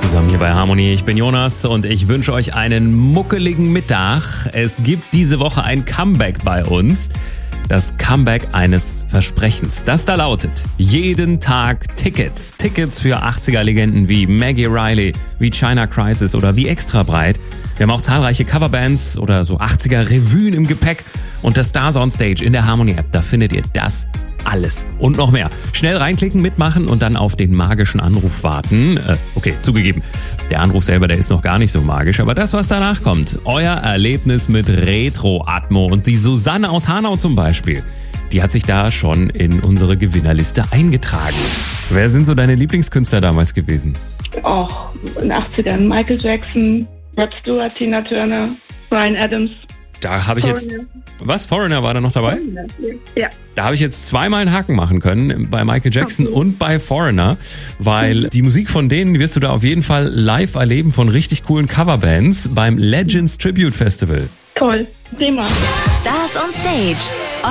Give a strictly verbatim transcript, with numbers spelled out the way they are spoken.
zusammen hier bei Harmonie. Ich bin Jonas und ich wünsche euch einen muckeligen Mittag. Es gibt diese Woche ein Comeback bei uns. Das Comeback eines Versprechens. Das da lautet: jeden Tag Tickets. Tickets für achtziger-Legenden wie Maggie Riley, wie China Crisis oder wie Extra Breit. Wir haben auch zahlreiche Coverbands oder so achtziger-Revuen im Gepäck. Und das Stars on Stage in der Harmonie-App, da findet ihr das alles und noch mehr. Schnell reinklicken, mitmachen und dann auf den magischen Anruf warten. Äh, okay, zugegeben, der Anruf selber, der ist noch gar nicht so magisch, aber das, was danach kommt, euer Erlebnis mit Retro-Atmo. Und die Susanne aus Hanau zum Beispiel, die hat sich da schon in unsere Gewinnerliste eingetragen. Wer sind so deine Lieblingskünstler damals gewesen? Oh, in den achtzigern Michael Jackson, Rod Stewart, Tina Turner, Bryan Adams. Da habe ich jetzt... Was? Foreigner war da noch dabei? Ja. Da habe ich jetzt zweimal einen Haken machen können, bei Michael Jackson okay. und bei Foreigner, weil die Musik von denen wirst du da auf jeden Fall live erleben von richtig coolen Coverbands beim Legends Tribute Festival. Toll. Thema. Stars on Stage.